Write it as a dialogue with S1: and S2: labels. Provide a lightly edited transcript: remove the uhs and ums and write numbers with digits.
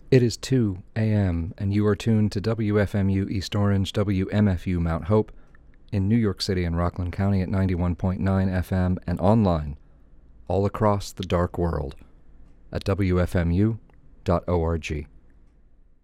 S1: It is 2 a.m., and you are tuned to WFMU East Orange, WMFU Mount Hope, in New York City and Rockland County at 91.9 FM and online, all across the dark world, at WFMU.org.